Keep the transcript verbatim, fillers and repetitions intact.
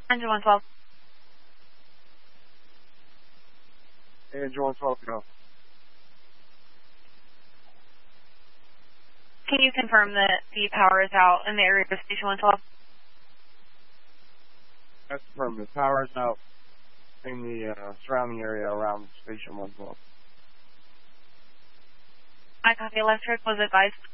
Engine one twelve. Engine one twelve, go. Can you confirm that the power is out in the area of Station one twelve? That's affirmative. Power is out in the uh, surrounding area around Station one twelve. I copy. Electric was advised